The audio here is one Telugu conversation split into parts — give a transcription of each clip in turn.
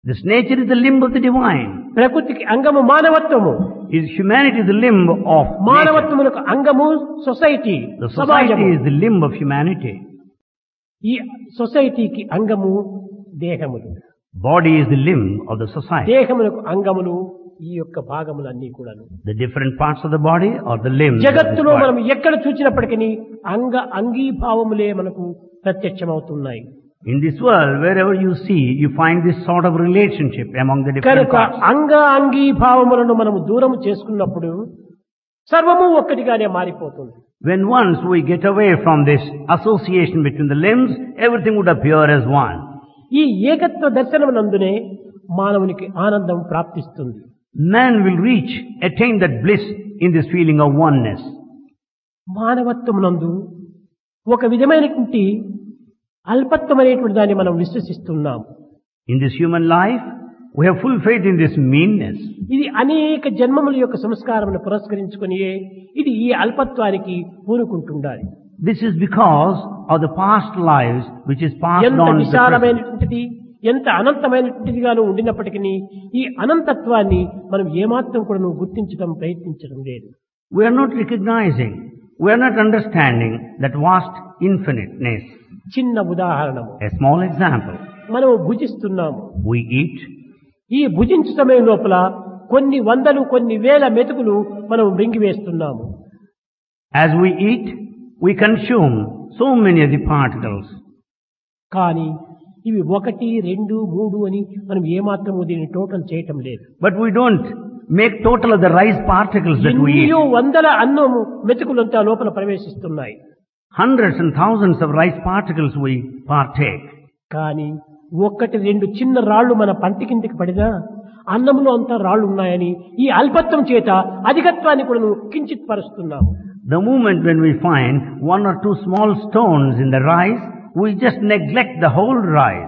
This nature is the limb of the divine. ప్రకృతికి అంగము మానవత్వము. Is humanity is the limb of nature. మానవత్వములకు అంగము society, The సమాజము. society is the limb of humanity. ఈ సొసైటీకి అంగము దేహములు. Body is the limb of the society. దేహములకు అంగములు ఈ యొక్క భాగములన్నీ కూడాను. The different parts of the body are the limbs. of this జగత్తులో body. మనం ఎక్కడ చూసినప్పటికీ అంగీభావములే మనకు ప్రత్యక్షమవుతున్నాయి. In this world, wherever you see, you find this sort of relationship among the different కనుక parts. అంగీభావములను మనము దూరం చేసుకున్నప్పుడు సర్వము ఒక్కటిగానే మారిపోతుంది. When once we get away from this association between the limbs, everything would appear as one. ఈ ఏకత్వ దర్శనమునందునే మానవునికి ఆనందం ప్రాప్తిస్తుంది. Man will attain that bliss in this feeling of oneness. మానవత్వమునందు ఒక విధమైనటువంటి అల్పత్వమైనటువంటి దాన్ని మనం విశ్వసిస్తున్నాం. In this human life, we have full faith in this meanness. ఇది అనేక జన్మముల యొక్క సంస్కారమును పురస్కరించుకొని ఇది ఈ అల్పత్వానికి పూనుకుంటుండాలి. This is because of the past lives which is passed ఎంత on to the present. విశాలమైనటువంటిది, ఎంత అనంతమైనటువంటిదిగాను ఉండినప్పటికీ ఈ అనంతత్వాన్ని మనం ఏమాత్రం కూడా గుర్తించడం ప్రయత్నించడం లేదు. We are not recognizing, we are not understanding that vast infiniteness. చిన్న ఉదాహరణము, A small example. మనము భుజిస్తున్నాము. We eat. ఈ భుజించు సమయం లోపల కొన్ని వందలు కొన్ని వేల మెతుకులు మనం మృంగివేస్తున్నాము. As we eat, we consume so many of the particles. కానీ ఇవి 1, 2, 3 అని మనం ఏమాత్రము దీన్ని టోటల్ చేయటం లేదు. But we don't make total of the rice particles that we eat. ఎన్నో వందల అన్నము మెతుకులంతా లోపల ప్రవేశిస్తున్నాయి. Hundreds and thousands of rice particles we partake. కానీ 1, 2 చిన్న రాళ్లు మన పంటి కిందికి పడినా అన్నంలో అంతా రాళ్లు ఉన్నాయని ఈ అల్పత్వం చేత అధికత్వాన్ని కూడా కించిత్ పరుస్తున్నాము. The moment when we find 1 or 2 small stones in the rice, we just neglect the whole rice.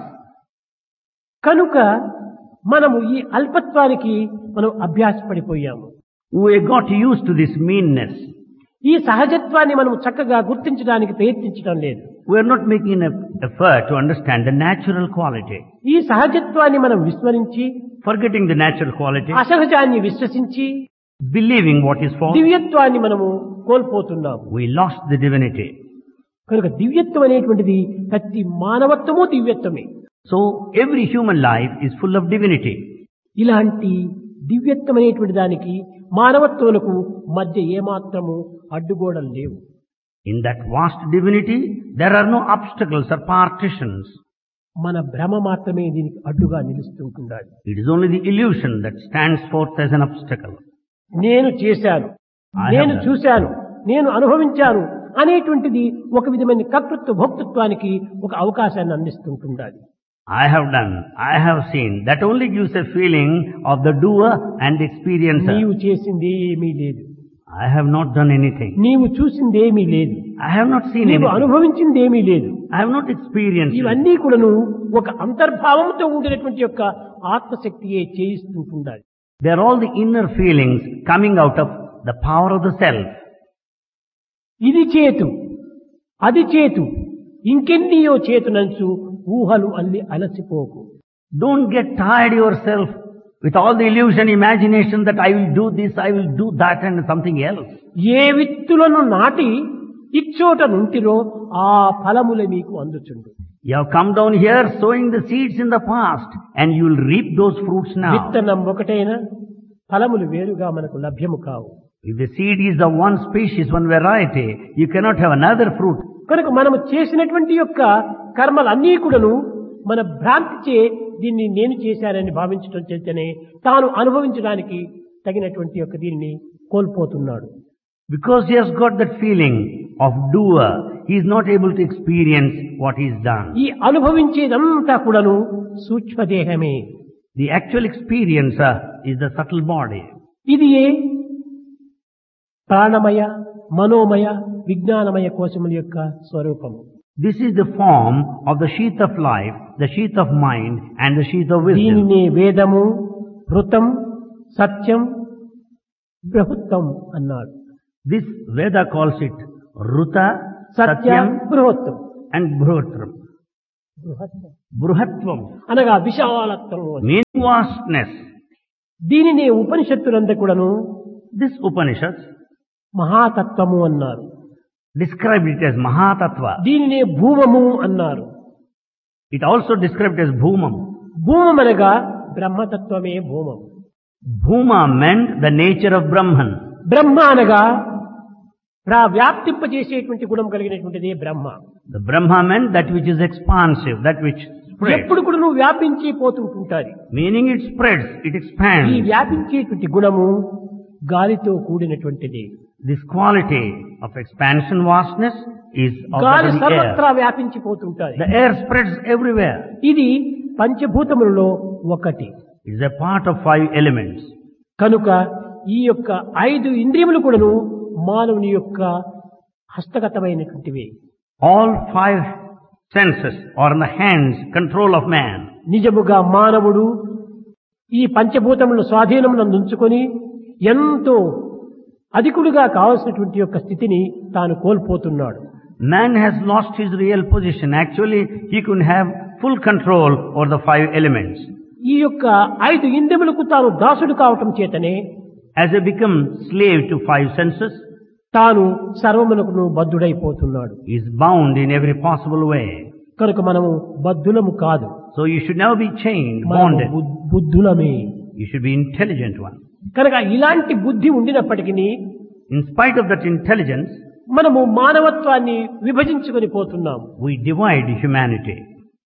కనుక మనము ఈ అల్పత్వానికి మనం అభ్యాసపడిపోయాము. We got used to this meanness. ఈ సహజత్వాన్ని మనం చక్కగా గుర్తించడానికి ప్రయత్నించడం లేదు. We are not making an effort to understand the natural quality. ఈ సహజత్వాన్ని మనం విస్మరించి Forgetting the natural quality, అసహజాన్ని విశ్వసించి believing what is false, దివ్యత్వాన్ని మనము కోల్పోతున్నాము. we lost the divinity. కనుక దివ్యత్వం అనేటువంటిది ప్రతి మానవత్వము దివ్యత్వమే. So every human life is full of divinity. ఇలాంటి దివ్యత్వం అనేటువంటి దానికి మానవత్వములకు మధ్య ఏమాత్రము అడ్డుగోడలు లేవు. In that vast divinity, there are no obstacles or partitions. మన భ్రమ మాత్రమే దీనికి అడ్డుగా నిలుస్తుంటుండాలి. It is only the illusion that stands forth as an obstacle. నేను చేశాను, నేను చూశాను, నేను అనుభవించాను అనేటువంటిది ఒక విధమైన కర్తృత్వ భోక్తృత్వానికి ఒక అవకాశాన్ని అందిస్తుంటుండాలి. I have done, I have seen. That only gives a feeling of the doer and the experiencer. నీవు చేసింది ఏమీ లేదు, I have not done anything. నీవు చూసింది ఏమీ లేదు, I have not seen నీవు anything. అనుభవించింది ఏమీ లేదు. I have not experienced it. ఇవన్నీ కూడాను ఒక అంతర్భావంతో ఉండినటువంటి యొక్క ఆత్మశక్తియే చేయిస్తుంటుండాలి. They are all the inner feelings coming out of the power of the self. ఇది చేతు, అది చేతు, ఇంకెన్నియో చేతునంచు ఊహలు అల్లి అలసిపోకు. Don't get tired yourself with all the illusion, imagination that I will do this, I will do that and something else. ఏ విత్తులను నాటి ఇచ్చోట నుంటిరో ఆ ఫలముల మీకు అందుచుండు. You have come down here sowing the seeds in the past and you will reap those fruits now. విత్తనం ఒకటైనా ఫలములు వేరుగా మనకు లభ్యము కావు. If the seed is of one species, one variety, you cannot have another fruit. కనుక మనము చేసినటువంటి యొక్క కర్మలన్నీ కూడాను మన భ్రాంతిచే దీన్ని నేను చేశానని భావించడం చేతనే తాను అనుభవించడానికి తగినటువంటి యొక్క దీన్ని కోల్పోతున్నాడు. Because he has got that feeling of doer, he is not able to experience what he has done. ఈ అనుభవించేదంతా కూడాను సూక్ష్మదేహమే. The actual experiencer is the subtle body. ఇది ప్రాణమయ, మనోమయ, విజ్ఞానమయ కోశముల యొక్క స్వరూపము. This is the form of the sheath of life, the sheath of mind and the sheath of wisdom. దీనినే వేదము, భృతం, సత్యం, బృహత్తం అన్నాడు. This Veda calls it Ruta, Satya, Satyam బృహత్తం. and Bruhatram. బృహత్తం Bruhatvam అనగా విశాలత్వము. vastness. దీనిని ఉపనిషత్తులంతా కూడాను This Upanishads మహాతత్వము అన్నారు. described it as Mahatattva. దీనినే భూమము అన్నారు. It also described as Bhumam. భూమం అనగా బ్రహ్మతత్వమే భూమం. Bhuma meant the nature of Brahman. బ్రహ్మ అనగా వ్యాప్తింపజేసేటువంటి గుణం కలిగినటువంటిదే బ్రహ్మ. The Brahma meant that which is expansive, that which spreads. ఎప్పుడు కూడా నువ్వు వ్యాపించి పోతుంటుంటాది. Meaning it spreads, it ఈ expands. వ్యాపించేటువంటి గుణము గాలితో కూడినటువంటిది. This quality of expansion, vastness is of గాలి the సర్వత్రా air. వ్యాపించి పోతుంటాది. The air spreads everywhere. ఇది పంచభూతములలో ఒకటి. It is a part of 5 elements. కనుక ఈ యొక్క 5 ఇంద్రియములు కూడాను మానవుని యొక్క హస్తగతమైనటువంటివి. All 5 senses are in the hands, control of man. నిజముగా మానవుడు ఈ పంచభూతములను స్వాధీనమునందు ఉంచుకొని ఎంతో అధికుడుగా కావలసినటువంటి యొక్క స్థితిని తాను కోల్పోతున్నాడు. Man has lost his real position. Actually, he could have full control over the 5 elements. ఈ యొక్క 5 ఇంద్రియములకు తాను దాసుడు కావటం చేతనే As he becomes slave to 5 senses, తాను సర్వమునకును బద్ధుడైపోతున్నాడు. he is bound in every possible way. కనుక మనము బద్ధులము కాదు, So you should never be chained, మనము bonded. బుద్ధులమే. You should be intelligent one. కనుక ఇలాంటి బుద్ధి ఉండినప్పటికీ In spite of that intelligence, మనము మానవత్వాన్ని విభజించుకొని పోతున్నాము. we divide humanity.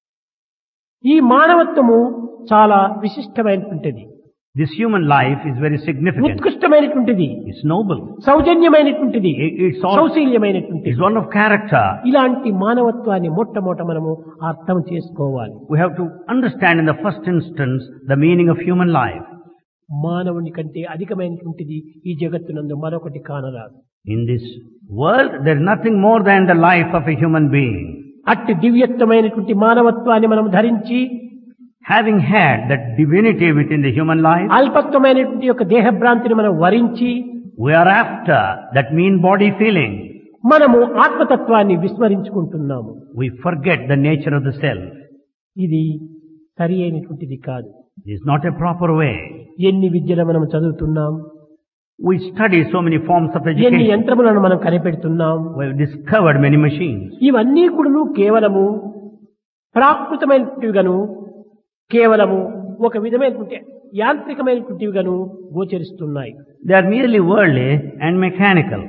ఈ మానవత్వము చాలా విశిష్టమైనటువంటిది, This human life is very significant. ఉత్కృష్టమైనటువంటిది, It's noble. సౌజన్యమైనటువంటిది, It's all, సౌశీల్యమైనటువంటిది. it's one of character. ఇలాంటి మానవత్వాన్ని మొట్టమొదట మనము అర్థం చేసుకోవాలి. We have to understand in the first instance the meaning of human life. మానవుని కంటే అధికమైనటువంటిది ఈ జగత్తునందు మరొకటి కానరాదు. In this world, there is nothing more than the life of a human being. అట్టి దివ్యత్వమైనటువంటి మానవత్వాన్ని మనం ధరించి Having had that divinity within the human life, అల్పత్వమైనటువంటి యొక్క దేహభ్రాంతిని మనం వరించి we are after that mean body feeling. మనము ఆత్మతత్వాన్ని విస్మరించుకుంటున్నాము. We forget the nature of the self. ఇది సరి అయినటువంటిది కాదు. It is not a proper way. ఎన్ని విద్యలు మనం చదువుతున్నాం, We study so many forms of ఎన్ని education. యంత్రములను మనం కనిపెడుతున్నాం. We have discovered many machines. ఇవన్నీ కూడాను కేవలము ప్రాకృతమైనటువంటివిగాను, కేవలము ఒక విధమైనటువంటి యాంత్రికమైనటువంటివిగాను గోచరిస్తున్నాయి. They are merely worldly and mechanical.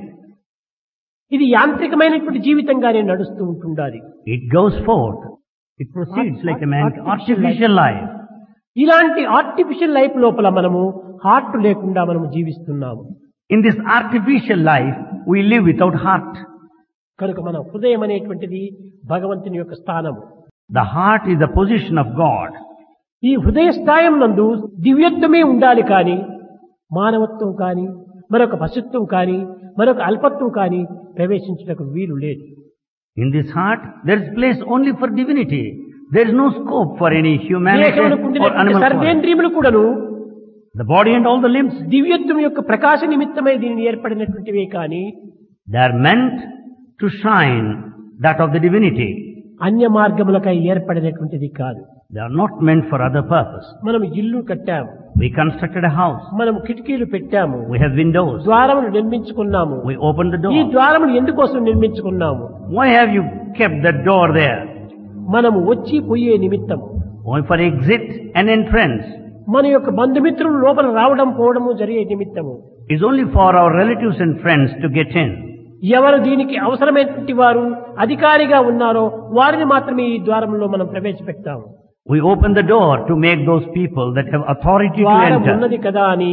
ఇది యాంత్రికమైనటువంటి జీవితంగానే నడుస్తూ ఉంటుండాలి. It goes forth. It proceeds like a artificial life. ఇలాంటి ఆర్టిఫిషియల్ లైఫ్ లోపల మనము హార్ట్ లేకుండా మనము జీవిస్తున్నాము. In this artificial life, we live without heart. కనుక మన హృదయం అనేటువంటిది భగవంతుని యొక్క స్థానము. The heart is the position of God. ఈ హృదయ స్థాయం నందు దివ్యత్వమే ఉండాలి కానీ మానవత్వం కానీ మరొక పశుత్వం కానీ మరొక అల్పత్వం కానీ ప్రవేశించడానికి వీలు లేదు. In this heart, there is place only for divinity. There is no scope for any humanity or animal. సర్వేంద్రియములు కూడాను The body and all the limbs, దివ్యత్వం యొక్క ప్రకాశ నిమిత్తమై దీనిని ఏర్పడినటువంటివే కానీ they are meant to shine that of the divinity. అన్య మార్గములకై ఏర్పడినటువంటిది కాదు. They are not meant for other purpose. మనం ఇల్లు కట్టాము, We constructed a house. మనం కిటికీలు పెట్టాము, We have windows. ద్వారములు నిర్మించుకున్నాము. We opened the ఈ door. ద్వారములు ఎందుకోసం నిర్మించుకున్నాము? Why have you kept the door there? మనము వచ్చి పోయే నిమిత్తం, Only for exit and entrance. మన యొక్క బంధుమిత్రులు లోపల రావడం పోవడము జరిగే నిమిత్తము. It's only for our relatives and friends to get in. ఎవరు దీనికి అవసరమైనటువంటి వారు అధికారిగా ఉన్నారో వారిని మాత్రమే ఈ ద్వారంలో మనం ప్రవేశపెడతాము. We open the door to make those people that have authority to ద్వారం enter. ఉన్నది కదా అని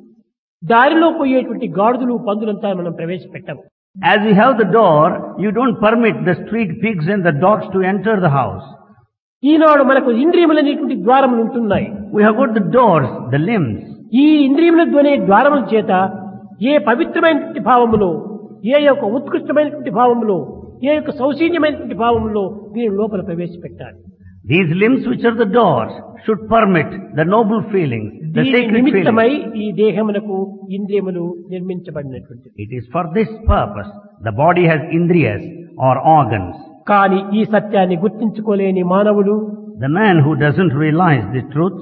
దారిలో పోయేటువంటి గాడిదలు పందులంతా మనం ప్రవేశపెట్టాము. As we have the door, you don't permit the street pigs and the dogs to enter the house. ఈనాడు మనకు ఇంద్రియములనేటువంటి ద్వారములు ఉంటున్నాయి. We have got the doors, the limbs. ఈ ఇంద్రియముల ధ్వని ద్వారముల చేత ఏ పవిత్రమైనటువంటి భావములో, ఏ యొక్క ఉత్కృష్టమైనటువంటి భావములో, ఏ యొక్క సౌశీల్యమైనటువంటి భావములో దీని లోపల ప్రవేశపెట్టాలి. These limbs which are the doors should permit the noble feelings, the దీని sacred నిమిత్తమై feelings. ఈ దేహమునకు ఇంద్రియములు నిర్మించబడినటువంటిది. It is for this purpose the body has indriyas or organs. కానీ ఈ సత్యాన్ని గుర్తించుకోలేని మానవులు The man who doesn't realize the truth,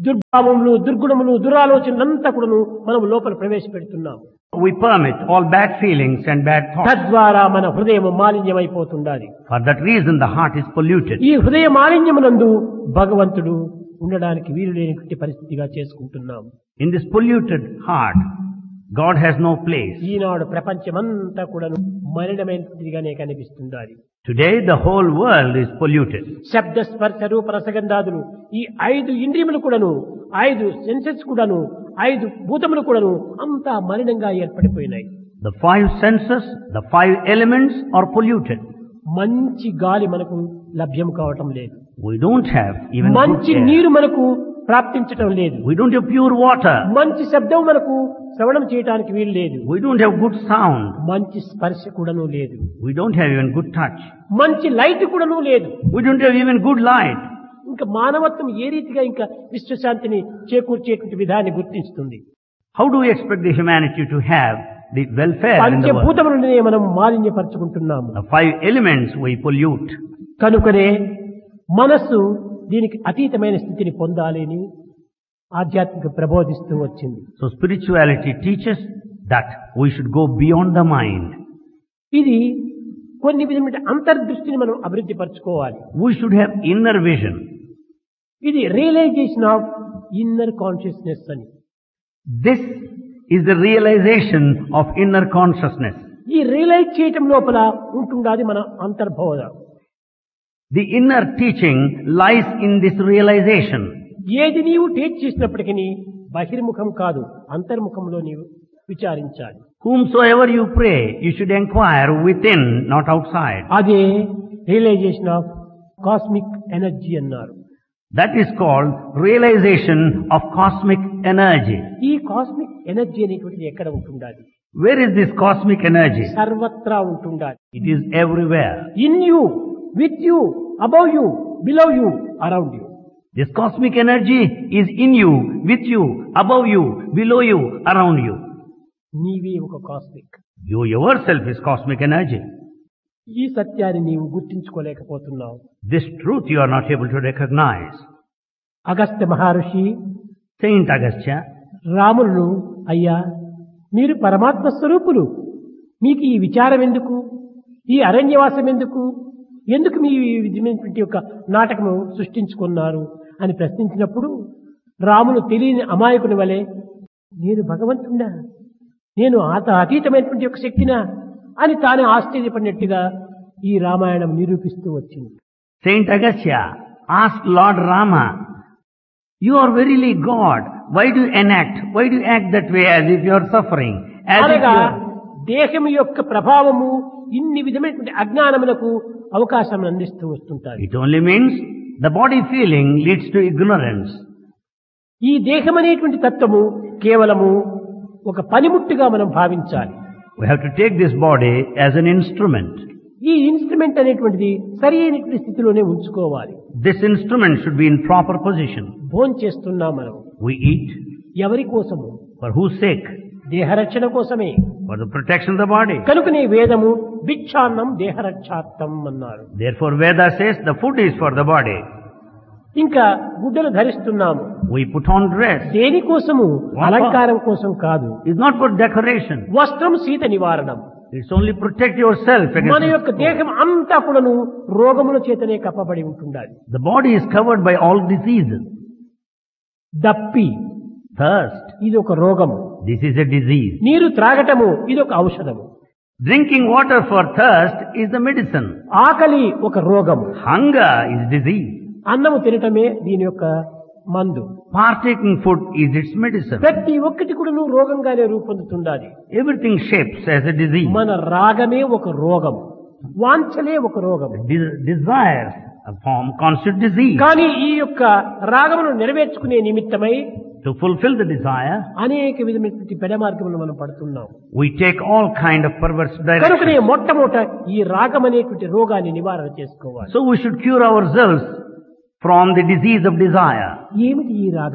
దుర్భావములు, దుర్గుణములు, దురాలోచనలంతా కూడాను మనం లోపల ప్రవేశపెడుతున్నాం. We permit all bad feelings and bad thoughts. తద్వారా మన హృదయం మాలిన్యమైపోతుండాలి. For that reason the heart is polluted. ఈ హృదయ మాలిన్యమునందు భగవంతుడు ఉండడానికి వీలు లేనటువంటి పరిస్థితిగా చేసుకుంటున్నాం. In this polluted heart, God has no place. ఈనాడు ప్రపంచమంతా కూడాను మలినమైనదిగానే కనిపిస్తుండాలి. Today the whole world is polluted. శబ్ద స్పర్శ రూప రసగంధాదులు ఈ 5 ఇంద్రియములు కూడాను, 5 సెన్సెస్ కూడాను, 5 భూతములు కూడాను అంతా మలినంగా ఏర్పడిపోయినాయి. The 5 senses, the 5 elements are polluted. మంచి గాలి మనకు లభ్యం కావటం లేదు. We don't have even good మంచి air. నీరు మనకు ప్రాప్తించటం లేదు. We don't have pure water. మంచి శబ్దం మనకు శ్రవణం చేయడానికి వీలు లేదు. We don't have good sound. మంచి స్పర్శ కూడాను లేదు. We don't have even good touch. మంచి లైట్ కూడాను లేదు. We don't have even good light. ఇంకా మానవత్వం ఏ రీతిగా ఇంకా విశ్వశాంతిని చేకూర్చేటువంటి విధాన్ని గుర్తిస్తుంది. How do we expect the humanity to have the welfare in the world? పంచభూతములనే మనం మాలిన్యపరచుకుంటున్నాము. The 5 elements we pollute. కనుకనే మనస్సు దీనికి అతీతమైన స్థితిని పొందాలని ఆధ్యాత్మిక ప్రబోధిస్తూ వచ్చింది. So spirituality teaches that we should go beyond the mind. ఇది కొన్ని విధమైన అంతర్దృష్టిని మనం అభివృద్ధి పరచుకోవాలి. We should have inner vision. ఇది రియలైజేషన్ ఆఫ్ ఇన్నర్ కాన్షియస్నెస్ అని. This is the realization of inner consciousness. ఈ రియలైజ్ చేయటం లోపల ఉంటుండాది మన అంతర్బోధ. The inner teaching lies in this realization. ఏది నీవు టేక్ చేసినప్పటికీ బహిర్ముఖం కాదు, అంతర్ముఖంలో నీవు విచారించాలి. Whomsoever you pray, you should inquire within, not outside. అదే రియలైజేషన్ ఆఫ్ కాస్మిక్ ఎనర్జీ అన్నారు. That is called realization of cosmic energy. ఈ కాస్మిక్ ఎనర్జీ అనేటువంటిది ఎక్కడ ఉంటుండాలి? Where is this cosmic energy? సర్వత్రా ఉంటుండాలి. It is everywhere. In you, with you, above you, below you, around you. This cosmic energy is in you, with you, above you, below you, around you. నీవే ఒక cosmic. You yourself is cosmic energy. ఈ సత్యాన్ని నీవు గుర్తించుకోలేకపోతున్నావు. This truth you are not able to recognize. Agastya Maharshi Saint Agastya, రాములను, అయ్యా మీరు పరమాత్మ స్వరూపులు, మీకు ఈ విచారం ఎందుకు, ఈ అరణ్యవాసం ఎందుకు, ఎందుకు మీ విధమైనటువంటి యొక్క నాటకము సృష్టించుకున్నారు అని ప్రశ్నించినప్పుడు రాములు తెలియని అమాయకుని వలె, నేను భగవంతుడా, నేను అతీతమైనటువంటి యొక్క శక్తినా అని తానే ఆశ్చర్యపడినట్టుగా ఈ రామాయణం నిరూపిస్తూ వచ్చింది. Saint Agastya asked Lord Rama, you are verily God. Why do you enact? Why do you act that way as if you are suffering? As if అనగా you are... దేహం యొక్క ప్రభావము ఇన్ని విధమైనటువంటి అజ్ఞానములకు అవకాశం అందిస్తూ వస్తుంటారు. It only means the body feeling leads to ignorance. ఈ దేహం అనేటువంటి తత్వము కేవలము ఒక పనిముట్టుగా మనం భావించాలి. We have to take this body as an instrument. ఈ ఇన్స్ట్రుమెంట్ అనేటువంటిది సరి అయినటువంటి స్థితిలోనే ఉంచుకోవాలి. This instrument should be in proper position. భోజనం చేస్తున్నాం మనం. We eat. ఎవరి కోసము? For whose sake? దేహరక్షణ కోసమే. For the protection of the body. కనుకనే వేదము భిక్షాన్నం దేహరక్షార్థం అన్నారు. Therefore Veda says the food is for the body. ఇంకా గుడ్డలు ధరిస్తున్నాము. We put on dress. దేనికోసము? అలంకారం కోసం కాదు. It's not for decoration. వస్త్రం శీత నివారణం. It's only protect yourself against మన యొక్క దేహం అంతా కూడాను రోగముల చేతనే కప్పబడి ఉంటుండాలి. The body is covered by all diseases. దప్పి, Thirst. ఇది ఒక రోగము. This is a disease. నీరు త్రాగటము, ఇది ఒక ఔషధము. Drinking water for thirst is the medicine. ఆకలి ఒక రోగము. Hunger is disease. అన్నము తినటమే దీని యొక్క మందు. Partaking food is its medicine. ప్రతి ఒక్కటి కూడా నువ్వు రోగంగానే రూపొందుతుండాలి. Everything shapes as a disease. మన రాగమే ఒక రోగం, వాంఛలే ఒక రోగం. Desires form constitute disease. కానీ ఈ యొక్క రాగమును నెరవేర్చుకునే నిమిత్తమై To fulfill the desire, అనేక విధమైనటువంటి పెడ మార్గములు మనం పడుతున్నాం. we take all kind of perverse కనుకనే directions. మొట్టమొదట ఈ రాగం అనేటువంటి రోగాన్ని నివారణ చేసుకోవాలి. So we should cure ourselves from the disease of desire. ఏమిటి ఈ రాగము?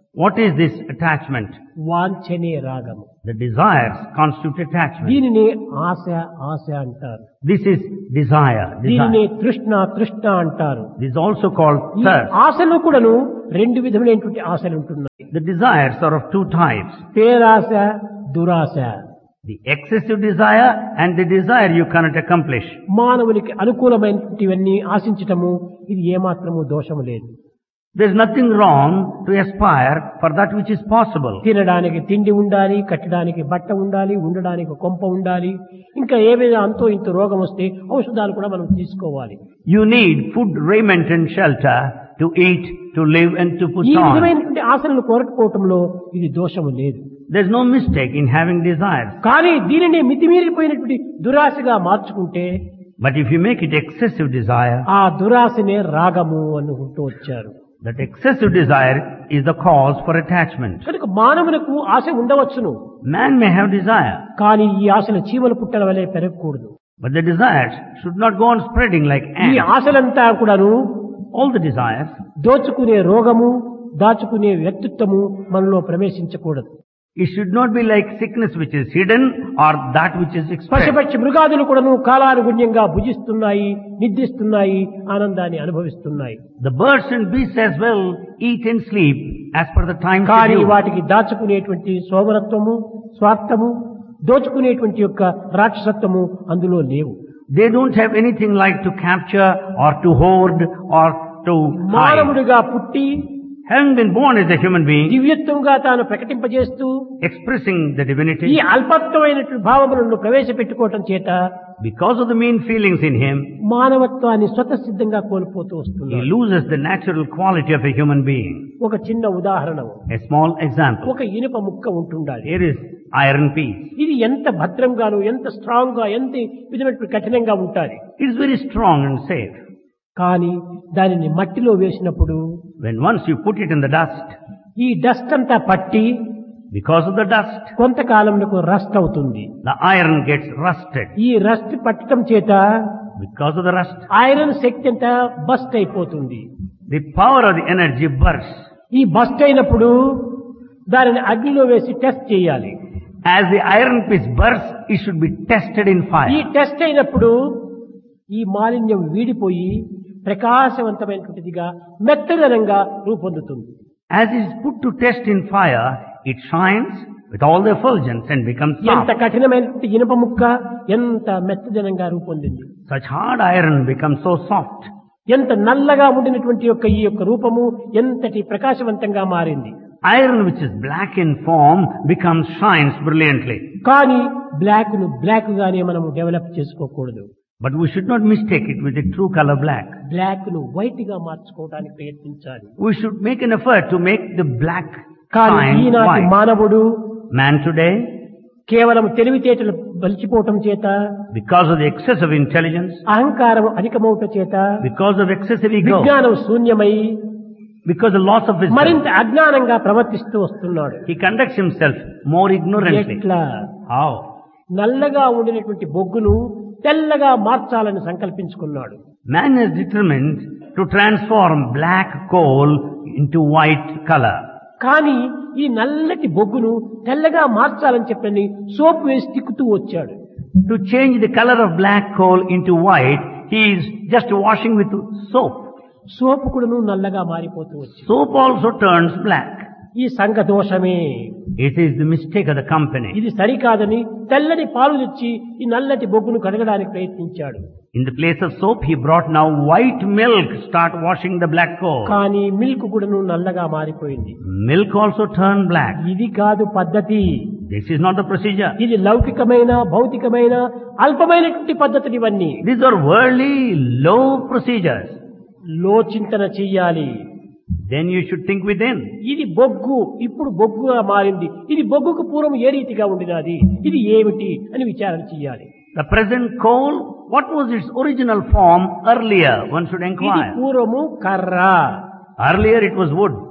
What is this attachment? వాంఛనే రాగము. The desires constitute attachment. దీనిని ఆశ ఆశ అంటారు. This is desire. దీనిని Desire. తృష్ణ తృష్ణ అంటారు. This is also called ఈ thirst. ఆశలు కూడాను రెండు విధములైనటువంటి ఆశలు ఉంటున్నాయి. The desires are of two types. పేరాశ, దురాశ. The excessive desire and the desire you cannot accomplish. మానవునికి అనుకూలమైనటువంటివన్నీ ఆశించటము ఇది ఏమాత్రము దోషము లేదు. There is nothing wrong to aspire for that which is possible. తినడానికి తిండి ఉండాలి, కట్టడానికి బట్ట ఉండాలి, ఉండడానికి కొంప ఉండాలి, ఇంకా ఏమైనా అంతో ఇంత రోగం వస్తే ఔషధాలు కూడా మనం తీసుకోవాలి. You need food, raiment and shelter to eat, to live and to put ఈ on. విధమైనటువంటి ఆశలను కోరకపోవటంలో ఇది దోషము లేదు. There is no mistake in having desires. కానీ దీనిని మితిమీరిపోయినటువంటి దురాశగా మార్చుకుంటే But if you make it excessive desire, ఆ దురాశనే రాగము అనుకుంటూ వచ్చారు. that excessive desire is the cause for attachment. కనుక మానవులకు ఆశ ఉండవచ్చును, Man may have desire, కానీ ఈ ఆశలు చీమల పుట్టల వలె పెరగకూడదు. but the desires should not go on spreading like ఈ ants. ఆశలంతా కూడాను All the desires, దోచుకునే రోగము, దాచుకునే వ్యక్తిత్వము మనలో ప్రవేశించకూడదు. it should not be like sickness which is hidden or that which is expressed. పశుపక్షి మృగాదులు కూడాను కాలానుగుణ్యంగా భుజిస్తున్నాయి, నిద్రిస్తున్నాయి, ఆనందాన్ని అనుభవిస్తున్నాయి. The birds and beasts as well eat and sleep as per the time కానీ schedule. వాటికి దాచుకునేటువంటి సోమరత్వము, స్వార్థము, దోచుకునేటువంటి యొక్క రాక్షసత్వము అందులో లేవు. They don't have anything like to capture or to hoard or to hide. మానవుడిగా పుట్టి Having been born as a human being, దివ్యత్వంగా తాను ప్రకటింపజేస్తూ expressing the ఈ divinity, అల్పత్వమైనటువంటి భావములను ప్రవేశపెట్టుకోవటం చేత because of the mean feelings in him, మానవత్వాన్ని స్వతసిద్ధంగా కోల్పోతూ he వస్తున్నాడు. loses the natural quality of a human being. ఒక చిన్న ఉదాహరణ, A small example. ఒక ఇనుప ముక్క ఉంటుండాలి. Here is iron piece. ఇది ఎంత భద్రంగాను, ఎంత స్ట్రాంగ్ గా, ఎంత విధమైనటువంటి కఠినంగా ఉంటాది. It is very strong and safe. కానీ దానిని మట్టిలో వేసినప్పుడు When once you put it in the dust, ఈ డస్ట్ అంతా పట్టి because of the dust, కొంతకాలంలో rust అవుతుంది. the iron gets rusted. ఈ రస్ట్ పట్టడం చేత Because of the rust, iron శక్తి అంతా బస్ట్ అయిపోతుంది. the power of the energy bursts. ఈ బస్ట్ అయినప్పుడు దానిని అగ్నిలో వేసి టెస్ట్ చేయాలి. As the iron piece bursts, it should be tested in ఈ fire. టెస్ట్ అయినప్పుడు ఈ మాలిన్యం వీడిపోయి ప్రకాశవంతమైనటువంటిదిగా మెత్తదనంగా రూపొందుతుంది. As it is put to test in fire, it shines with all the effulgence and becomes ఎంత soft. కఠినమైనటువంటి ఇనుప ముక్క ఎంత మెత్తదనంగా రూపొందింది. Such hard iron becomes so soft. ఎంత నల్లగా ఉండినటువంటి యొక్క ఈ యొక్క రూపము ఎంతటి ప్రకాశవంతంగా మారింది. Iron which is black in form shines brilliantly. కానీ బ్లాక్ ను బ్లాక్ గానే మనం డెవలప్ చేసుకోకూడదు. But we should not mistake it with the true color black. Black ను వైట్ గా మార్చుకోవడానికి ప్రయత్నించాలి. We should make an effort to make the black కానీ shine ఈనాటి white. మానవుడు Man today, కేవలం తెలివితేటలు బలిచిపోవటం చేత, because of the excess of intelligence, అహంకారం అధికమవుట చేత, because of excessive ego, విజ్ఞానం శూన్యమై because of loss of wisdom, మరింత అజ్ఞానంగా ప్రవర్తిస్తూ వస్తున్నాడు. he conducts himself more ignorantly. ఎట్లా? How? నల్లగా ఉండినటువంటి బొగ్గును తెల్లగా మార్చాలని సంకల్పించుకున్నాడు. Man is determined to transform black coal into white color. కానీ ఈ నల్లటి బొగ్గును తెల్లగా మార్చాలని చెప్పని సోప్ వేసి తిక్కుతూ వచ్చాడు. To change the color of black coal into white, he is just washing with soap. సోపు కూడాను నల్లగా మారిపోతూ వచ్చింది. Soap also turns black. ఈ సంఘ దోషమే. It is the mistake of the company. ఇది సరికాదని తెల్లని పాలు తెచ్చి ఈ నల్లటి బొగ్గును కడగడానికి ప్రయత్నించాడు. In the place of soap, he brought now white milk, start washing the black coal. కానీ మిల్క్ కూడాను నల్లగా మారిపోయింది. Milk also turned black. ఇది కాదు పద్ధతి. This is not the procedure. ఇది లౌకికమైన, భౌతికమైన, అల్పమైనటువంటి పద్ధతులు ఇవన్నీ. These are worldly, low procedures. లోచింతన చెయ్యాలి. Then you should think within. ఇది బొగ్గు, ఇప్పుడు బొగ్గుగా మారింది. ఇది బొగ్గుకు పూర్వం ఏ రీతిగా ఉండినది, ఇది ఏమిటి అని విచారణ చెయ్యాలి. The present coal, what was its original form earlier? One should ఇది inquire. పూర్వము కర్ర. Earlier it was wood.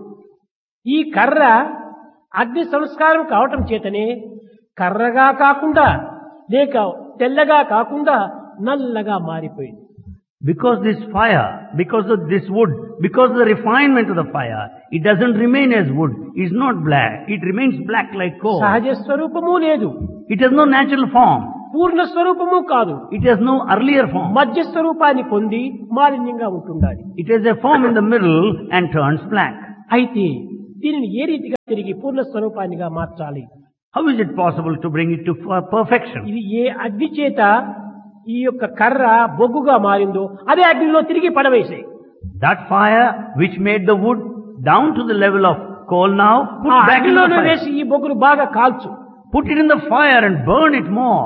ఈ కర్ర అగ్ని సంస్కారం కావటం చేతనే కర్రగా కాకుండా, లేక తెల్లగా కాకుండా నల్లగా మారిపోయింది. Because this fire, because of this wood, because of the refinement of the fire, it doesn't remain as wood. It's not black. It remains black like coal. సహజ స్వరూపము లేదు, It has no natural form. పూర్ణ స్వరూపము కాదు, It has no earlier form. మధ్య స్వరూపాన్ని పొంది మాలిన్యంగా ఉంటుండాలి. It has a form in the middle and turns black. అయితే దీనిని ఏ రీతిగా తిరిగి పూర్ణ స్వరూపానిగా మార్చాలి? How is it possible to bring it to perfection? ఇది ఏ అగ్ని చేత ఈ యొక్క కర్ర బొగ్గుగా మారిందో అదే అగ్నిలో తిరిగి పడవేసే. That fire which made the wood down to the level of coal now, put ఆ back in the అగ్నిలోనే fire. వేసి ఈ బొగ్గును బాగా కాల్చు. Put it in the fire and burn it more.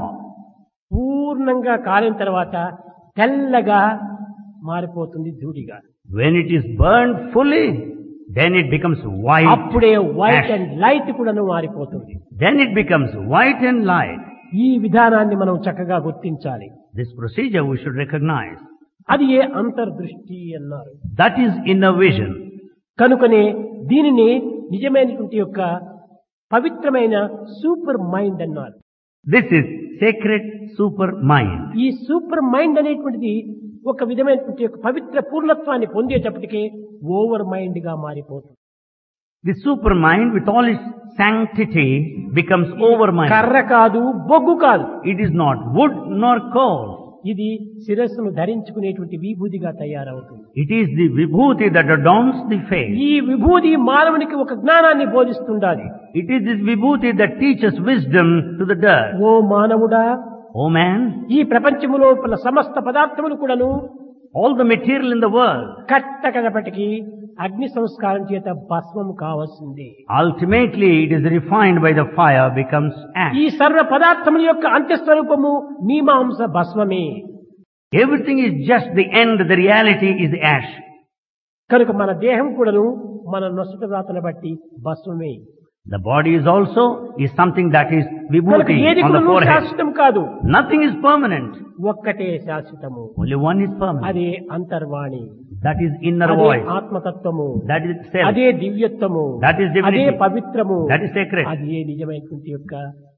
పూర్ణంగా కాలిన తర్వాత తెల్లగా మారిపోతుంది ధూళిగా. When it is burned fully, then it becomes white. అప్పుడే వైట్ ash. అండ్ లైట్ కూడాను మారిపోతుంది. Then it becomes white and light. ఈ విధానాన్ని మనం చక్కగా గుర్తించాలి. This procedure we should recognize. అది ఏ అంతర్దృష్టి అన్నారు. That is inner vision. కనుకనే దీనిని నిజమైనటువంటి యొక్క పవిత్రమైన సూపర్ మైండ్ అన్నారు. This is sacred super mind. ఈ సూపర్ మైండ్ అనేటువంటిది ఒక విధమైనటువంటి యొక్క పవిత్ర పూర్ణత్వాన్ని పొందేటప్పటికే ఓవర్ మైండ్ గా మారిపోతుంది. The super mind with all its sanctity becomes over mind. కర్ర కాదు, బొగ్గు కాదు, It is not wood nor coal. ఇది శిరస్సును ధరించుకునేటువంటి విభూతిగా తయారవుతుంది. It is the vibhuti that adorns the face. ఈ విభూతి మానవునికి ఒక జ్ఞానాన్ని బోధిస్తుండాలి. It is this vibhuti that teaches wisdom to the dirt. ఓ మానవుడా, Oh man, ఈ ప్రపంచములో సమస్త పదార్థములు కూడాను all the material in the world, కట్టకనప్పటికీ అగ్ని సంస్కారం చేత భస్మము కావాల్సింది. ultimately it is refined by the fire, becomes ash. ఈ సర్వ పదార్థముల యొక్క అంత్యస్వరూపము మీమాంస భస్మమే. Everything is just the end, the reality is the ash. కనుక మన దేహం కూడాను మన నొసట రాతను బట్టి భస్మమే. The body is also something that is కనుక vibhuti ఏది on the కూడాను forehead. శాశ్వతం కాదు, Nothing is permanent. ఒక్కటే శాశ్వతము. Only one is permanent. అదే అంతర్వాణి, That is inner అదే voice. ఆత్మతత్వము, That is self. అదే దివ్యత్వము, That is divinity. అదే పవిత్రము, That is sacred. అదే నిజమైనటువంటి యొక్క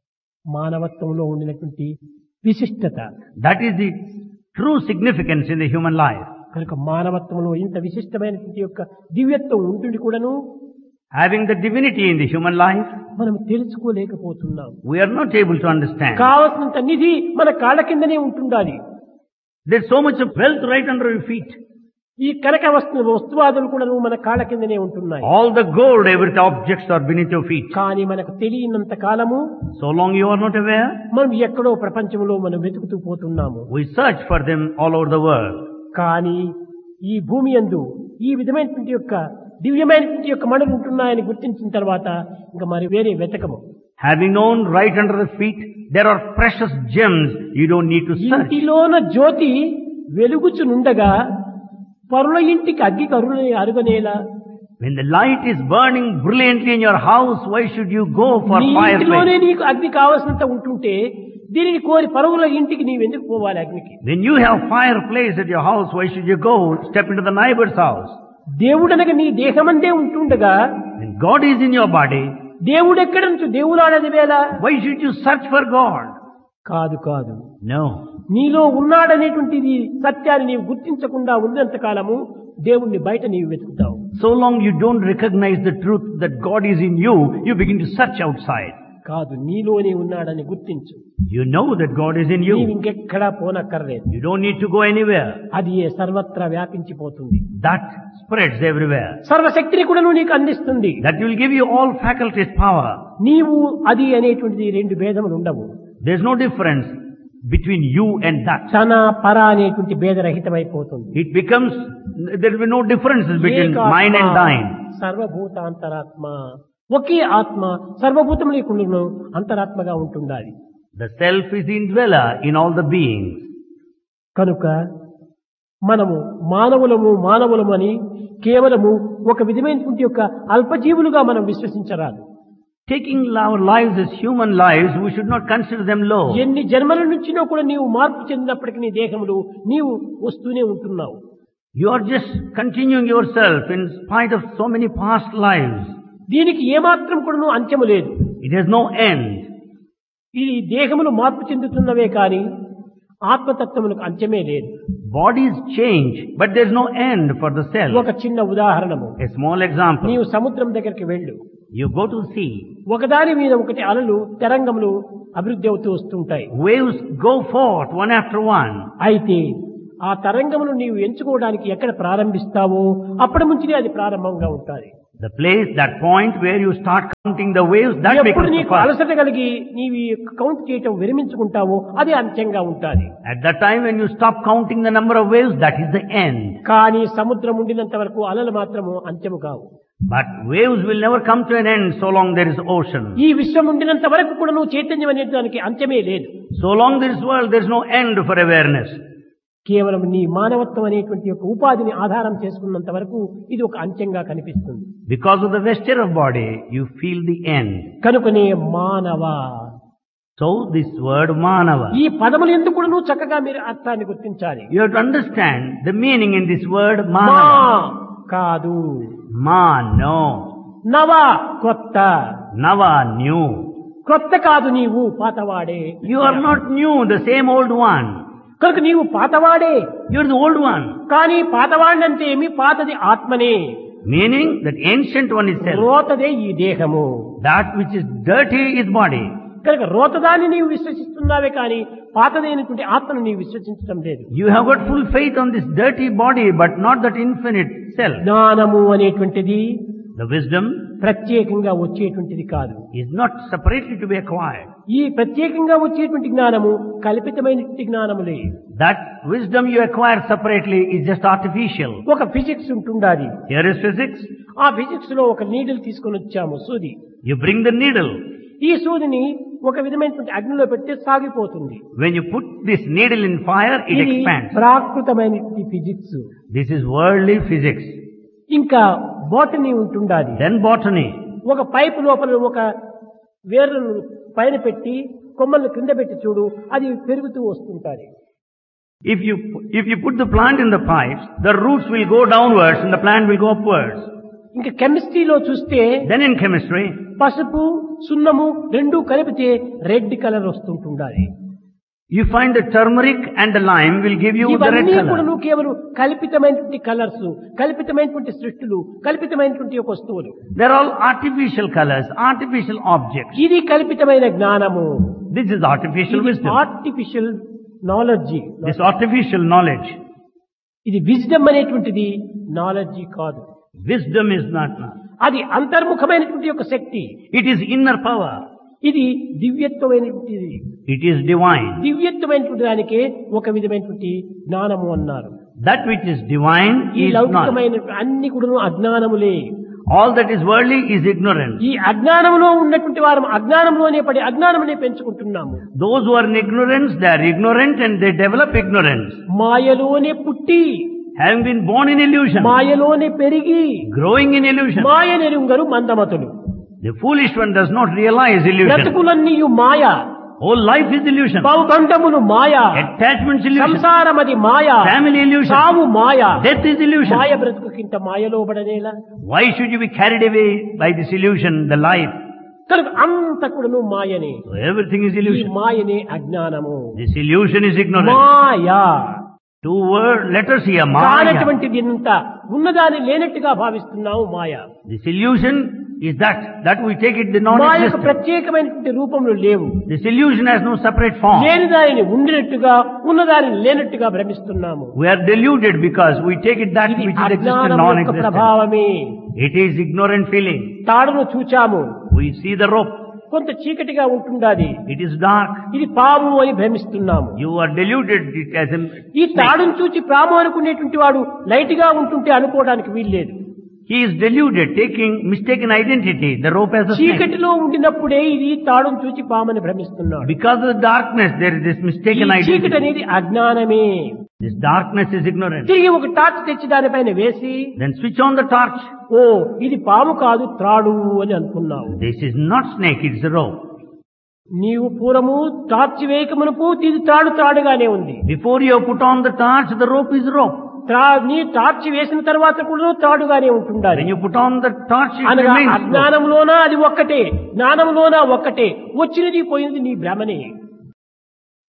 మానవత్వంలో ఉండినటువంటి విశిష్టత. That is the true significance in the human life. కనుక మానవత్వంలో ఇంత విశిష్టమైనటువంటి యొక్క దివ్యత్వం ఉంటుంది కూడాను Having the divinity in the human life, మనం తెలుసుకోలేకపోతున్నాం. we are not able to understand. కావలసినంత నిధి మన కాళ్ళ కిందనే ఉంటుండాలి. There's so much of wealth right under your feet. ఈ కనక వస్తువాదులు కూడా మన కాళ్ళ కిందనే ఉంటున్నాయి. All the gold, every objects are beneath your feet. కానీ మనకు తెలియనంత కాలము So long you are not aware, మనం ఎక్కడో ప్రపంచంలో మనం వెతుకుతూ పోతున్నాము. we search for them all over the world. కానీ ఈ భూమి యందు ఈ విధమైనటువంటి యొక్క దివ్యమైనటువంటి యొక్క మణులు ఉంటున్నాయని గుర్తించిన తర్వాత ఇంకా మరి వేరే వెతకము. Having known right under the feet, there are precious gems, you don't need to search. ఇంటిలోన జ్యోతి వెలుగుచునుండగా పరుల ఇంటికి అగ్గి కరుణ అరుగనేలా. When the light is burning brilliantly in your house, why should you go for నీ ఇంటిలోనే fireplace? నీకు అగ్ని కావాల్సినంత ఉంటుంటే దీనిని కోరి పరువుల ఇంటికి నీవు ఎందుకు పోవాలి అగ్నికి? When you have fireplace at your house, why should you go step into the neighbor's house? దేవుడనగా నీ దేహమందే ఉంటుండగా When God is in your body, దేవుడెక్కడ నుంచి దేవులాడది వేళ why should you search for God? కాదు కాదు, No. నీలో ఉన్నాడనేటువంటిది సత్యాన్ని నీవు గుర్తించకుండా ఉన్నంత కాలము దేవుణ్ణి బయట నీవు వెతుకుతావు. So long you don't recognize the truth that God is in you, you begin to search outside. కాదు, నీలోనే ఉన్నాడని గుర్తించు. You know that God is in నీవు you. ఇంకెక్కడా పోనక్కర్లేదు. You don't need to go anywhere. అది సర్వత్రా వ్యాపించిపోతుంది. That spreads everywhere. సర్వశక్తిని కూడా నువ్వు నీకు అందిస్తుంది. That will give you all faculties, power. నీవు అది అనేటువంటిది రెండు భేదములు ఉండవు. There's no difference between you and that. తన పర అనేటువంటి భేదరహితమైపోతుంది. It becomes, there will be no differences between mine and thine. సర్వభూతాంతరాత్మ, ఒకే ఆత్మ సర్వభూతములకు అంతరాత్మగా ఉంటుండాలి. The self is the indweller in all the beings. కనుక మనము మానవులము అని కేవలము ఒక విధమైనటువంటి యొక్క అల్పజీవులుగా మనం విశ్వసించరాదు. Taking our lives as human lives, we should not consider them low. ఎన్ని జన్మల నుంచినో కూడా నీవు మార్పు చెందినప్పటికీ నీ దేహములు నీవు వస్తూనే ఉంటున్నావు. You are just continuing yourself in spite of so many past lives. దీనికి ఏమాత్రం కూడా అంత్యము లేదు. It has no end. ఈ దేహములు మార్పు చెందుతున్నవే కాని ఆత్మతత్వములకు అంత్యమే లేదు. Bodies change, but there's no end for the self. ఒక చిన్న ఉదాహరణము. A small example. నీవు సముద్రం దగ్గరికి వెళ్ళు. You go to sea. ఒకదాని మీద ఒకటి అలలు తరంగములు అభివృద్ధి అవుతూ వస్తుంటాయి. Waves go forth one after one. అయితే ఆ తరంగమును నీవు ఎంచుకోవడానికి ఎక్కడ ప్రారంభిస్తావో అప్పటి నుంచినే అది ప్రారంభంగా ఉంటుంది. The place, that point where you start counting the waves, that ఎప్పుడు becomes the నీకు first. అలసట కలిగి నీవు కౌంట్ చేయటం విరమించుకుంటావో అది అంత్యంగా ఉంటుంది. At that time when you stop counting the number of waves, that is the end. కానీ సముద్రం ఉండినంత వరకు అలలు మాత్రము అంత్యము కావు. But waves will never come to an end so long there is ocean. ఈ విశ్వం ఉండినంత వరకు కూడా నువ్వు చైతన్యం అనే దానికి అంత్యమే లేదు. So long there is world, there is no end for awareness. కేవలం నీ మానవత్వం అనేటువంటి ఒక ఉపాధిని ఆధారం చేసుకున్నంత వరకు ఇది ఒక అంత్యంగా కనిపిస్తుంది. Because of the vesture of body, you feel the end. కనుకనే మానవ. So this word manava. ఈ పదములు ఎందుకు కూడా నువ్వు చక్కగా మీరు అర్థాన్ని గుర్తించాలి. You have to understand the meaning in this word మా manava. కాదు, Ma, no. నవ కొత్త. Nava, new. కొత్త కాదు, నీవు పాతవాడే. You are not new, the same old one. కనుక నీవు పాతవాడే. You are the old one. కానీ పాతవాడినంటే ఏమి? పాతది ఆత్మనే. Meaning that ancient one is self. రోతదే ఈ దేహము. That which is dirty is body. కనుక రోతదాన్ని నీవు విశ్వసిస్తున్నావే కానీ పాతదైనటువంటి ఆత్మను నీవు విశ్వసించడం లేదు. You have got full faith on this dirty body, but not that infinite self. జ్ఞానము అనేటువంటిది The wisdom ప్రత్యేకంగా వచ్చేటువంటిది కాదు. is not separately to be acquired. ఈ ప్రత్యేకంగా వచ్చేటువంటి జ్ఞానము కల్పితమైనటువంటి జ్ఞానములే. That wisdom you acquire separately is just artificial. ఒక ఫిజిక్స్ ఉంటుండాలి. Here is physics. ఆ ఫిజిక్స్ లో ఒక నీడిల్ తీసుకొని వచ్చాము, సూది. You bring the needle. ఈ సూదిని ఒక విధమైనటువంటి అగ్నిలో పెడితే సాగిపోతుంది. When you put this needle in fire, it ఇది expands. ప్రాకృతమైనటువంటి physics. This is worldly physics. ఇంకా బోటనీ ఉంటుండాలి. Then botany. ఒక పైపు లోపల ఒక వేర్లను పైన పెట్టి కొమ్మలను క్రింద పెట్టి చూడు, అది పెరుగుతూ వస్తుంటాయి. If you put the plant in the pipes, the roots will go downwards and the plant will go upwards. ఇంకా కెమిస్ట్రీలో చూస్తే Then in chemistry, పసుపు సున్నము రెండు కలిపితే red colour వస్తుంటుండాలి. you find the turmeric and the lime will give you the red ఇవన్నీ కూడా color. నువ్వు కేవలం కల్పితమైనటువంటి కలర్స్, కల్పితమైనటువంటి సృష్టిలు, కల్పితమైనటువంటి ఒక వస్తువులు. They're all artificial colors, artificial objects. ఇది కల్పితమైన జ్ఞానము. This is artificial wisdom. Artificial knowledge. This artificial knowledge. ఇది విజ్డమ్ అనేటువంటిది నాలెడ్జి కాదు. Wisdom is not. అది అంతర్ముఖమైనటువంటి ఒక శక్తి. It is inner power. ఇది దివ్యత్వమైనటువంటిది. It is divine. దివ్యత్వమైనటువంటి దానికే ఒక విధమైనటువంటి జ్ఞానము అన్నారు. That which is divine ఈ is not. లౌకికమైన అన్ని కూడా అజ్ఞానములే. All that is worldly is ignorance. ఈ అజ్ఞానంలో ఉన్నటువంటి వారు అజ్ఞానంలోనే పడి అజ్ఞానమునే పెంచుకుంటున్నాము. Those who are in ignorance, they are ignorant and they develop ignorance. మాయలోనే పుట్టి, Having been born in illusion, మాయలోనే పెరిగి, growing in illusion. Maya నెరుంగరు మందమతులు. The foolish one does not realize illusion. బ్రతుకులన్నీ Maya. Whole life is illusion. బహుబంధములు Maya. Attachments illusion. సంసారమది Maya. Family illusion. సావు మాయ. Death is illusion. మాయ బ్రతుకుకింత మాయలో పడనేలా. Why should you be carried away by this illusion, the life? కనుక అంత కూడాను మాయనే. So everything is ఈ illusion. మాయనే అజ్ఞానము. This illusion is ignorance. Maya. Two letters here, Maya. కానటువంటి దీనంతా ఉన్నదాన్ని లేనట్టుగా భావిస్తున్నాము మాయ. This illusion is that we take it the మాయకు non-existent. ప్రత్యేకమైనటువంటి రూపంలో లేవు. This illusion has no separate form. లేని దానిని ఉండినట్టుగా ఉన్నదానిని లేనట్టుగా భ్రమిస్తున్నాము. We are deluded because we take it that ఇది which is existent అజ్ఞానం యొక్క non-existent. ప్రభావమే. It is ignorant feeling. తాడును చూచాము, We see the rope. కొంత చీకటిగా ఉంటుండాది. It is dark. ఇది పాము అని భ్రమిస్తున్నాము. You are deluded it as a ఈ snake. తాడును చూచి పాము అనుకునేటువంటి వాడు లైట్ గా ఉంటుంటే అనుకోవడానికి వీల్లేదు. He is deluded, taking mistaken identity. The rope as a snake. చీకటిలో ఉండినప్పుడే ఇది తాడును చూచి పామని భ్రమిస్తున్నాడు. Because of the darkness, there is this mistaken ఈ చీకటి identity. అనేది అజ్ఞానమే. This darkness is ignorance. తిరిగి ఒక టార్చ్ తెచ్చి దానిపైన వేసి, Then switch on the torch. ఓ ఇది పాము కాదు త్రాడు అని అనుకున్నావు. This is not snake, it is a rope. నీవు పూర్వము టార్చ్ వేయకమునపు ఇది త్రాడుగానే ఉంది. Before you have put on the torch, the rope is rope. నీ టార్చ్ వేసిన తర్వాత కూడా త్రాడుగానే ఉంటుండాలి. When you put on the torch, it అనగా remains rope. అజ్ఞానంలోనా అది ఒక్కటే, జ్ఞానంలోనా ఒక్కటే, వచ్చినది పోయినది నీ భ్రమనే.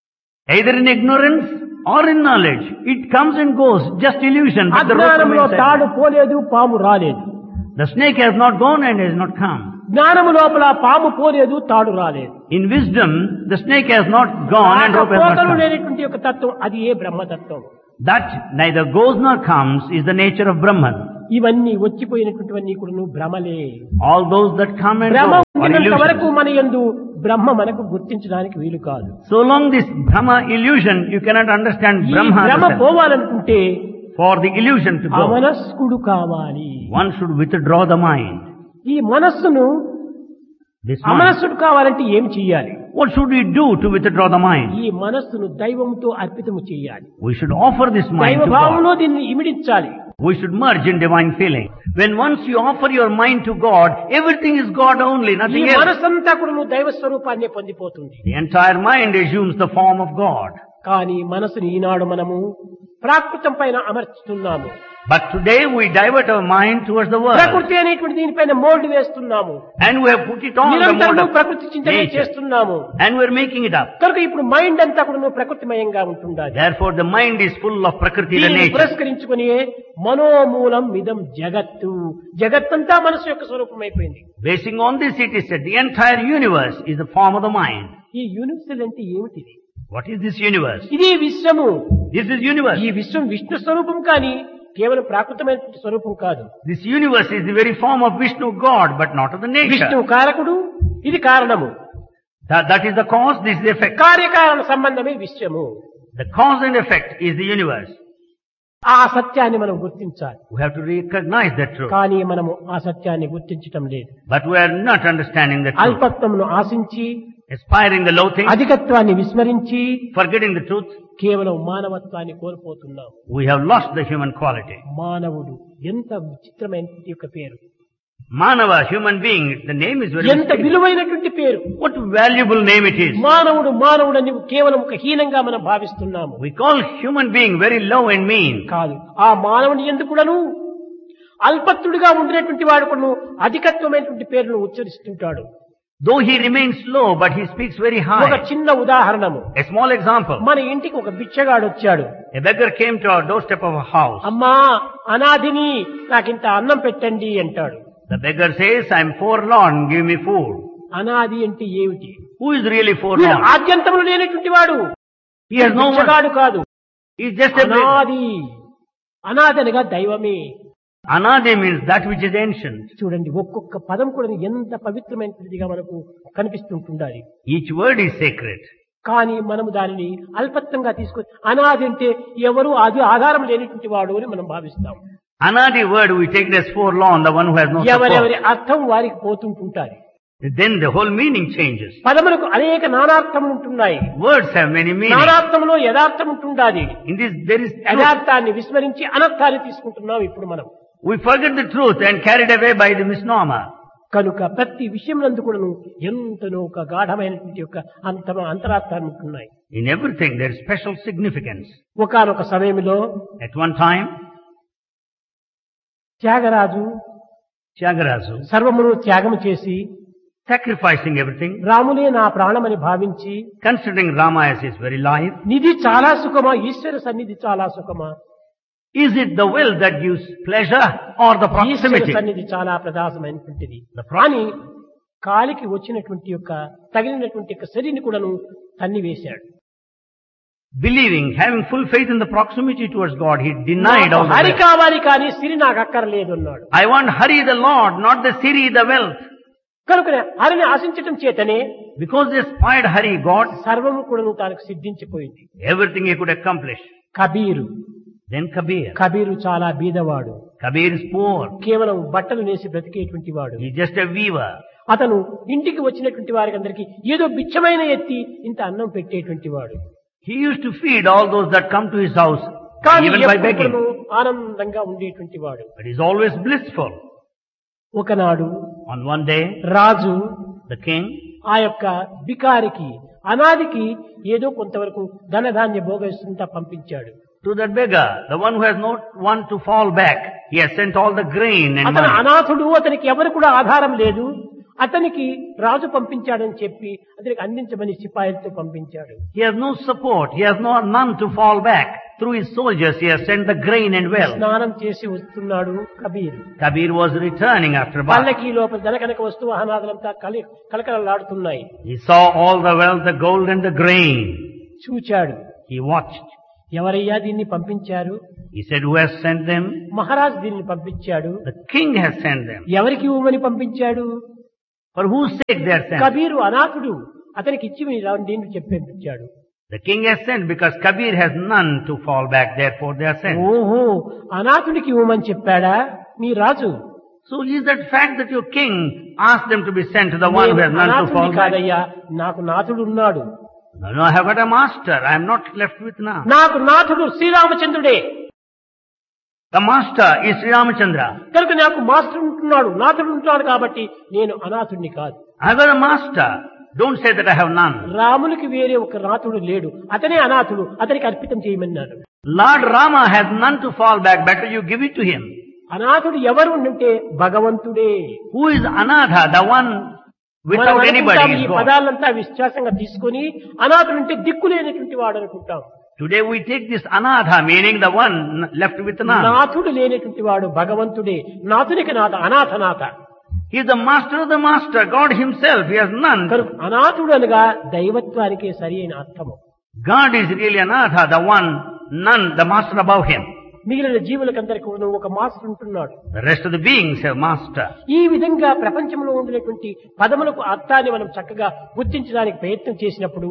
Either in ignorance or in knowledge. It comes and goes, just illusion. But the root అజ్ఞానంలో remains తాడు eternal. పోలేదు, పాము రాలేదు. The snake has not gone and has not come. జ్ఞానము లోపల పాము పోలేదు, తాడు రాలేదు. In wisdom, the snake has not gone and rope has not పోతలు come. లేనటువంటి యొక్క తత్వం అది ఏ బ్రహ్మతత్వం. That neither goes nor comes is the nature of Brahman. ఇవన్నీ వచ్చిపోయినటువంటివన్నీ కూడా భ్రమలే. All those that come and భ్రమ go are ఉండినంత వరకు illusions. మన యందు బ్రహ్మ మనకు గుర్తించడానికి వీలు కాదు. So long this Brahma illusion, you cannot understand ఈ Brahma. భ్రమ as a self. పోవాలనుకుంటే For the illusion to go, అమనస్కుడు కావాలి. one should withdraw the mind. ఈ మనస్సును This mind. అమనస్సుడు కావాలంటే ఏం చెయ్యాలి? What should we do to withdraw the mind? ఈ మనస్సును దైవంతో అర్పితము చేయాలి. We should offer this mind దైవ to భావంలో God. దీన్ని ఇమిడించాలి. We should merge in divine feeling. When once you offer your mind to God, everything is God only, ఈ nothing else. మనస్సంతా కూడా దైవ స్వరూపాన్ని పొందిపోతుంది. The entire mind assumes the form of God. కానీ మనసుని ఈనాడు మనము ప్రాకృతం పైన అమర్చుతున్నాము. But today we divert our mind towards the world. ప్రకృతి అనేటువంటి దీనిపైన మోల్డ్ వేస్తున్నాము. And we have put it on the నిరంతరము mode of ప్రకృతి చింతనే nature. చేస్తున్నాము. And we are making it up. కనుక ఇప్పుడు మైండ్ అంతా కూడా ప్రకృతిమయంగా ఉంటుండాలి. Therefore the mind is full of Prakriti, the దీన్ని nature. పురస్కరించుకుని మనోమూలం ఇదం జగత్తు. జగత్తంతా మనసు యొక్క స్వరూపమైపోయింది. Basing on this it is said, the entire universe is the form of the mind. ఈ యూనివర్సల్ అంటే ఏమిటిది? What is this universe? ఇది విశ్వము. This is universe. ఈ విశ్వం విష్ణు స్వరూపం కానీ కేవలం ప్రాకృతమైన స్వరూపం కాదు. This universe is the very form of Vishnu, God, but not of the Vishnu nature. కారకుడు, ఇది కారణము. That is the cause, this is the effect. కార్యకారణ సంబంధమే విశ్వము. The cause and effect is the universe. ఆ సత్యాన్ని మనం గుర్తించాలి. We have to recognize that truth. కానీ మనము ఆ సత్యాన్ని గుర్తించటం లేదు. But we are not understanding the truth. అల్పత్వమును ఆశించి, Aspiring the low things, అధికత్వాన్ని విస్మరించి forgetting the truth, కేవలం మానవత్వాన్ని కోల్పోతున్నాం. we have lost the human quality. మానవుడు ఎంత విచిత్రమైన యొక్క పేరు, Manava, human being, the name is very ఎంత mysterious. విలువైనటువంటి పేరు. What valuable name it is. మానవుడు మానవుడని కేవలం ఒక హీనంగా మనం భావిస్తున్నాము. We call human being very low and mean. కాదు, ఆ మానవుని ఎందుకు కూడాను అల్పత్తుడిగా ఉండినటువంటి వాడు కూడా అధికత్వమైనటువంటి పేరును ఉచ్చరిస్తుంటాడు. Though he remains low, but he speaks very ఒక high. చిన్న ఉదాహరణము, A small example. మన ఇంటికి ఒక బిచ్చగాడు వచ్చాడు. A beggar came to our doorstep of a house. అమ్మా అనాథిని నాకింత అన్నం పెట్టండి అంటాడు. The beggar says, I am forlorn, give me food. అనాథి అంటే ఏమిటి? Who is really వీడు forlorn? ఆద్యంతములు లేనటువంటి వాడు. He has no one. బిచ్చగాడు కాదు, He is just a beggar. అనాది. అనాథి అనగా దైవమే. Anadi means that which is ancient. చూడండి, ఒక్కొక్క పదం కూడా ఎంత పవిత్రమైనదిగా మనకు కనిపిస్తుంటుండాలి. Each word is sacred. కానీ మనము దానిని అల్పత్వంగా తీసుకొని అనాది అంటే ఎవరు అది ఆధారం లేనటువంటి వాడు అని మనం భావిస్తాం. Anadi word we take it as forlorn, the one who has no ఎవరెవరి support. అర్థం వారికి పోతుంటుంటారు. Then the whole meaning changes. పదములకు అనేక నానార్థములు ఉంటున్నాయి. Words have many meanings. నానార్థములో యథార్థం ఉంటుండాలి. In this there is truth. యథార్థాన్ని విస్మరించి అనర్థాన్ని తీసుకుంటున్నాం ఇప్పుడు మనం. We forget the truth and carried away by the misnomer. కనుక ప్రతి విషయంలో కూడాను ఎంతనో ఒక గాఢమైనటువంటి యొక్క అంతరార్థాలు ఉంటున్నాయి. In everything there is special significance. ఒకానొక సమయంలో At one time, Tyagaraju Tyagaraja, సర్వమును త్యాగము చేసి sacrificing everything, రాములే నా ప్రాణమని భావించి, considering Rama as his very life, నిధి చాలా సుఖమా, ఈశ్వర సన్నిధి చాలా సుఖమా, is it the will that gives pleasure or the Eshwara proximity? సన్నిధి చాలా ప్రధానమైనటువంటిది. The కానీ కాలికి వచ్చినటువంటి యొక్క తగిలినటువంటి యొక్క శరీని కూడాను తన్నివేశాడు. Believing, having full faith in the proximity towards God, he denied all the Hari wealth. కావాలి కానీ సిరి నాకు అక్కర్లేదు అన్నాడు. I want Hari the Lord, not the Siri the wealth. కనుక హరిని ఆశించటం చేతనే Because they aspired Hari, God, సర్వము కూడాను తానికి సిద్ధించిపోయింది. everything he could accomplish. Kabir Then Kabir. Kabir చాలా బీదవాడు. Kabir is poor. కేవలం బట్టలు నేసి బ్రతికేటువంటి వాడు. He's just a weaver. అతను ఇంటికి వచ్చినటువంటి వారికి అందరికీ ఏదో బిచ్చమైన ఎత్తి ఇంత అన్నం పెట్టేటువంటి వాడు. He used to feed all those that come to his house, కానీ even by begging. ఎప్పుడూ ఆనందంగా ఉండేటువంటి వాడు. But he's always blissful. ఒకనాడు On one day, Raju the king, ఆ యొక్క బికారికి అనాదికి ఏదో కొంతవరకు ధనధాన్య భోగేస్తుంటా పంపించాడు. to that beggar, the one who has not one to fall back, he has sent all the grain and అతను money. అనాథుడు, అతనికి ఎవరు కూడా ఆధారం లేదు. అతనికి రాజు పంపించాడని చెప్పి అతనికి అందించమని సిపాయిలతో పంపించాడు. He has no support. He has none to fall back. Through his soldiers, he has sent the grain and wealth. స్నానం చేసి వస్తున్నాడు Kabir. Kabir was returning after bath. పల్లకి లోపల ధనకనక వస్తువు వాహనాలంతా కలకలలాడుతున్నాయి. He saw all the wealth, the gold and the grain. చూచాడు. He watched. ఎవరయ్యా దీన్ని పంపించారు? He said, who has sent them? Maharaj దీన్ని పంపించాడు. The king has sent them. ఎవరికి ఇవ్వమని పంపించాడు? For whose sake they are sent? Kabir అనాథుడు, అతనికి ఇచ్చి దీన్ని చెప్పి పంపించాడు. The king has sent because Kabir has none to fall back, therefore they are sent. ఓహో, అనాథుడికి ఇవ్వమని చెప్పాడా మీ రాజు? So is that fact that your king asked them to be sent to the one who has none to fall back? కాదయ్యా, నాకు నాథుడు ఉన్నాడు. No, I have got a master. I am not left with none. నాకు నాథుడు శ్రీరామచంద్రుడే. The master is Sri Ramachandra. కనుక నాకు మాస్టర్ ఉంటున్నాడు, నాథుడు ఉంటున్నాడు కాబట్టి నేను అనాథుడిని కాదు. I have got a master. Don't say that I have none. రామునికి వేరే ఒక నాథుడు లేడు, అతనే అనాథుడు, అతనికి అర్పితం చేయమన్నాడు. Lord Rama has none to fall back. Better you give it to him. అనాథుడు ఎవరు అంటే భగవంతుడే. Who is Anatha? The one without anybody ఈ is God. పదాలంతా విశ్వాసంగా తీసుకొని అనాథుడు అంటే దిక్కులేనటువంటి వాడు అనుకుంటాం. Today we take this Anatha, meaning the one left with none. నాథుడు లేనటువంటి వాడు భగవంతుడే. నాథునికి అనాథనాథ. He is the master of the master, God himself. He has none. అనాథుడు అనగా దైవత్వానికే సరి అయిన అర్థము. God is really Anatha, the one, none, the master above him. మిగిలిన జీవులకందరికీ ఒక మాస్టర్ ఉంటున్నాడు. The rest of the beings have master. ఈ విధంగా ప్రపంచంలో ఉండినటువంటి పదములకు అర్థాన్ని మనం చక్కగా గుర్తించడానికి ప్రయత్నం చేసినప్పుడు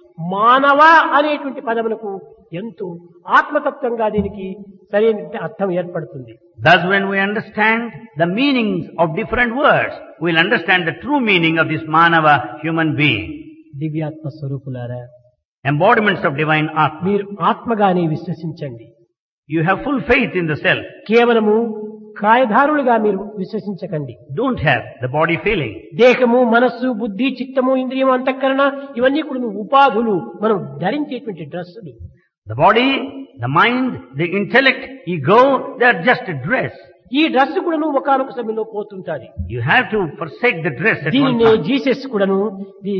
మానవ అనేటువంటి పదములకు ఎంతో ఆత్మతత్వంగా దీనికి సరైన అర్థం ఏర్పడుతుంది. Thus when we understand the meanings of different words, we will understand the true meaning of this Manava, human being. దివ్యాత్మ స్వరూపులారా, Embodiments of divine Atma. మీరు ఆత్మగానే విశ్వసించండి. You have full faith in the self. కేవలము కాయధారులుగా మీరు విశ్వసించకండి. Don't have the body feeling. దేహము, మనస్సు, బుద్ధి, చిత్తము, ఇంద్రియము, అంతఃకరణ ఇవన్నీ కూడా ఉపాధులు, మనం ధరించేటువంటి డ్రెస్సులు. The body, the mind, the intellect, ego, they are just a dress. ఈ డ్రెస్ కూడాను ఒకానొక సమయంలో పోతుంటాది. You have to forsake the dress at one దీనినే time. జీసస్ కూడాను the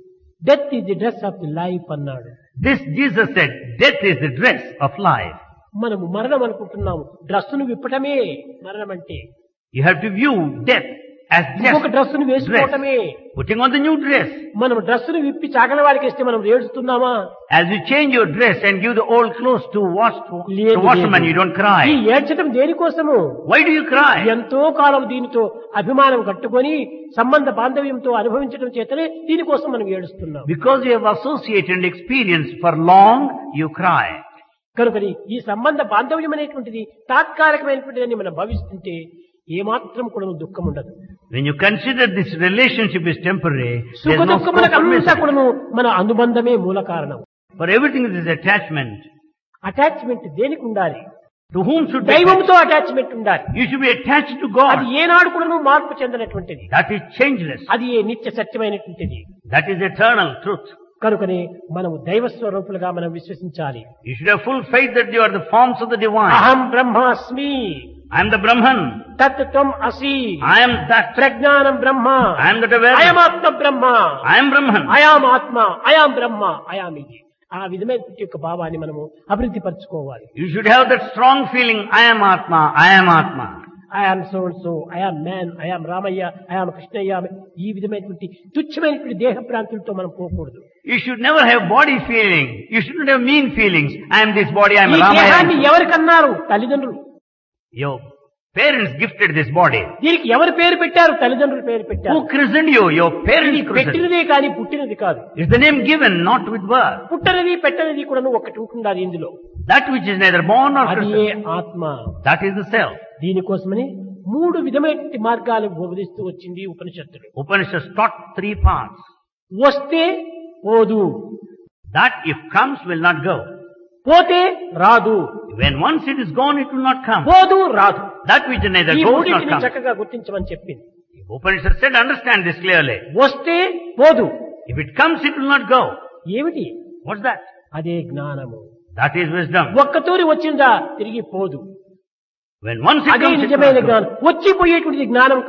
death is the dress of the life అన్నాడు. This Jesus said, death is the dress of life. మనము మరణం అనుకుంటున్నాము, డ్రెస్సును విప్పటమే మరణం అంటే. You have to view death as ఇంకొక just డ్రెస్సును వేసుకోవటమే. putting on the new dress. మనం డ్రెస్సును విప్పి చాకలి వాడికి ఇస్తే మనం ఏడుస్తున్నామా? As you change your dress and give the old clothes to లేదు, washerman, you don't ఈ cry. ఏడ్చటం దేనికోసము? Why do you cry? ఎంతో కాలం దీనితో అభిమానం కట్టుకొని సంబంధ బాంధవ్యంతో అనుభవించడం చేతనే దీనికోసం మనం ఏడుస్తున్నాం. Because you have associated and experienced for long, you cry. కనుకని ఈ సంబంధ బాంధవ్యం అనేటువంటిది తాత్కాలికమైనటువంటిదని మనం భావిస్తుంటే ఏమాత్రం కూడా దుఃఖం ఉండదు. When you consider this relationship is temporary, సుఖ there is no scope దుఃఖములకు for అంతా misery. కూడాను మన అనుబంధమే మూల కారణం. For everything there is attachment. Attachment దేనికి ఉండాలి? To whom should be attached? దైవంతో అటాచ్మెంట్ ఉండాలి. You should be attached to అది God. ఏనాడు కూడాను మార్పు చెందనటువంటిది. That is changeless. అది ఏ నిత్య సత్యమైనటువంటిది. That is eternal truth. కనుకనే మనము దైవ స్వరూపులుగా మనం విశ్వసించాలి. You should have full faith that you are the forms of the divine. అహం బ్రహ్మాస్మి, I am the Brahman. తత్ త్వం అసి, I am that. ప్రజ్ఞానం బ్రహ్మ, I am that awareness. అయమాత్మ Brahma, I am Brahman. I am ఆత్మ, అయాం బ్రహ్మ, అయాం ఇది. ఆ విధమైన యొక్క భావాన్ని మనము అభివృద్ధి పరచుకోవాలి. You should have that strong feeling, I am Atma, I am Atma. I am so and so, I am man, I am Ramayya, I am Krishnaiah, ఈ విధమైనటువంటి తుచ్చమైనటువంటి దేహ ప్రాంతులతో మనం పోకూడదు. You should never have body feeling. You shouldn't have mean feelings. I am this body, I am ఈ Rama. దేహాన్ని ఎవరికన్నారు? తల్లిదండ్రులు. Your parents gifted this body. దీనికి ఎవరు పేరు పెట్టారు? తల్లిదండ్రులు పేరు పెట్టారు. Who christened you? Your ఇది parents christened. పెట్టినదే కానీ పుట్టినది కాదు. Is the name given, not with birth. పుట్టనిది పెట్టనిది కూడా ఒకటి ఉంటుండాలి ఇందులో. That which is neither born nor అది christened. ఆత్మ. That is the self. దీనికోసమని 3 విధమైనటువంటి మార్గాలు బోధిస్తూ వచ్చింది ఉపనిషత్తులు. Upanishads taught 3 paths. వస్తే పోదు, That if comes will not go. పోతే రాదు, When once it is gone, it will not come. పోదు రాదు. That which neither ఈ goes nor మూడింటిని comes. చక్కగా గుర్తించమని చెప్పింది. Upanishad said, understand this clearly. వస్తే పోదు. If it comes, it will not go. ఏమిటి? What's that? అదే జ్ఞానము. That is wisdom. ఒక్కతూరి వచ్చిందా తిరిగి పోదు. When once it అదే comes, it will నిజమైన not go. జ్ఞానం. వచ్చిపోయేటువంటిది జ్ఞానం కాదు.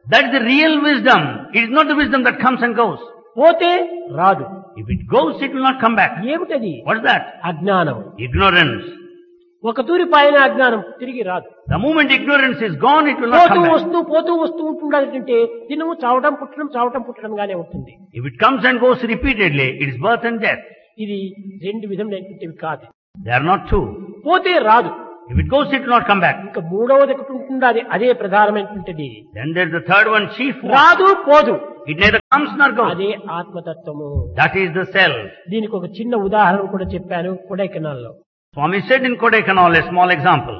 That is the real wisdom. It is not the wisdom that comes and goes. పోతే రాదు. If it goes, it will not come back. ఏమిటది? What is that? అజ్ఞానం. Ignorance. ఒక తూరి పాయన అజ్ఞానం తిరిగి రాదు. The moment ignorance is gone, it will not come back. పోతూ వస్తూ ఉంటుందంటే దినము చావటం పుట్టడం గానే ఉంటుంది. If it comes and goes repeatedly, it is birth and death. ఇది రెండు విధములైనటువంటివి కాదు. They are not two. పోతే రాదు. If it goes, it will not come back. ఇంకా మూడవది ఒకటి ఉంటుంది, అదే ప్రధానమైనటువంటిది. Then there is the third one, chief one. రాదు పోదు. It neither comes nor goes. అదే ఆత్మతత్వము. That is the self. దీనికి ఒక చిన్న ఉదాహరణ కూడా చెప్పాను కొడైకెనాల్లో. Swami said in Kodaikanal, a small example.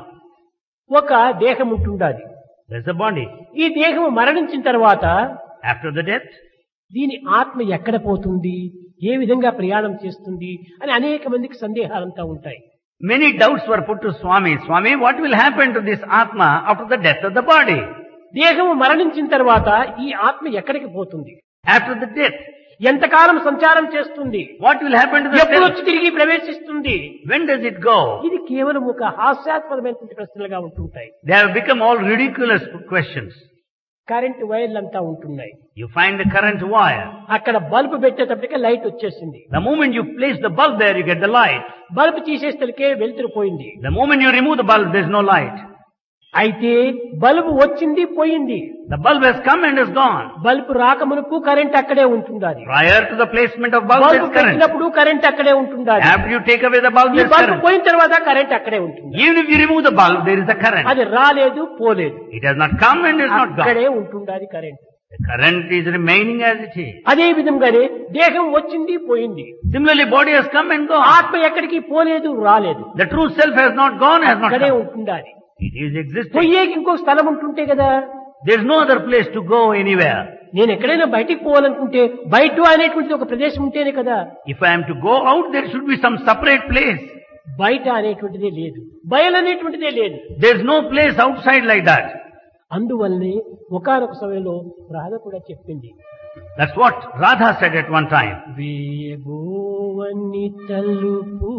ఒక దేహం ఉంటుండాది. There's a body. ఈ దేహం మరణించిన తర్వాత After the death, దీని ఆత్మ ఎక్కడ పోతుంది, ఏ విధంగా ప్రయాణం చేస్తుంది అని అనేక మందికి సందేహాలంతా ఉంటాయి. many doubts were put to Swami. Swami, what will happen to this Atma after the death of the body? దేహము మరణించిన తర్వాత ఈ ఆత్మ ఎక్కడికి పోతుంది? After the death, ఎంతకాలం సంచారం చేస్తుంది? what will happen to the ఎప్పుడు self? వచ్చి తిరిగి ప్రవేశిస్తుంది? When does it go? ఇది కేవలం ఒక హాస్యాస్పదమైనటువంటి ప్రశ్నలుగా ఉంటుంటాయి. They have become all ridiculous questions. Current వైర్లంతా ఉంటున్నాయి. You find the current wire. అక్కడ బల్బు పెట్టేటప్పటికే లైట్ వచ్చేసింది. The moment you place the bulb there, you get the light. Bulb తీసేసరికి వెలుతురు పోయింది. The moment you remove the bulb, there is no light. అయితే బల్బు వచ్చింది పోయింది. The bulb has come and is gone. Bulb రాకమునుపు current అక్కడే ఉంటుండాలి. Prior to the placement of bulb, there bulb is current. పెట్టినప్పుడు కరెంట్ అక్కడే ఉంటుండాలి. After you take away the bulb, ఈ there is బల్బు current. పోయిన తర్వాత కరెంట్ అక్కడే ఉంటుంది. Even if you remove the bulb, there is a current. అది రాలేదు పోలేదు. It has not come and is not అక్కడే gone. ఉంటుండాలి current. The current is remaining as it is. అదే విధంగానే దేహం వచ్చింది పోయింది. Similarly, body has come and gone. ఆత్మ ఎక్కడికి పోలేదు రాలేదు. The true self has not gone, has not అక్కడే come. ఉంటుండాలి. It is existing. పోయేకి ఇంకో స్థలం ఉంటుంటే కదా. There is no other place to go anywhere. నేను ఎక్కడైనా బయటికి పోవాలనుకుంటే బయట అనేటువంటిది ఒక ప్రదేశం ఉంటేనే కదా. If I am to go out, there should be some separate place. బయట అనేటువంటిదే లేదు, బయలు అనేటువంటిదే లేదు. There is no place outside like that. అందువల్లనే ఒకానొక సమయంలో రాధ కూడా చెప్పింది. That's what Radha said at one time. వేయబోవని తలుపు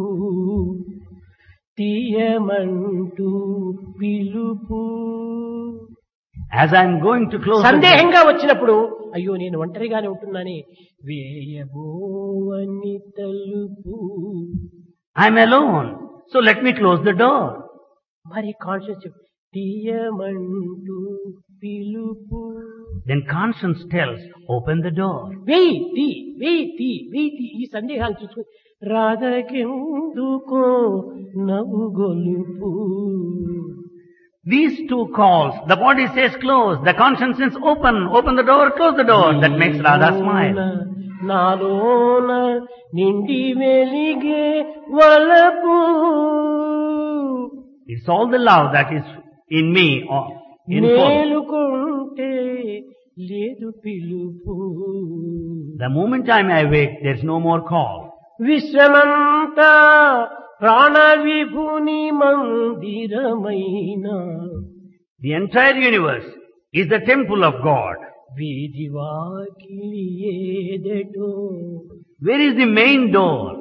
తీయమంటూ పిలుపు. As I am going to close the door, సందేహంగా వచ్చినప్పుడు అయ్యో నేను ఒంటరిగానే ఉంటున్నానే, వేయబోవని తలుపు. I am alone, so let me close the door. మరి కాన్షియస్ తీయమంటూ పిలుపు. Then conscience tells, open the door. వెయ్యి ఈ సందేహాలు చూసుకుని రాధకెందుకో నవ్వు గొలుపు. These two calls, the body says close, the conscience says open the door, close the door. That makes Radha smile. నాలోన నిండి వెలిగే వలపు. It's all the love that is in me. మేలుకుంటే లేదు పిలుపు. The moment I am awake, there is no more call. విశ్వమంతా ప్రాణ విభుని మందిరమైన. The entire universe is the temple of God. వీధి వాకిలి ఏదటో. Where is the main door?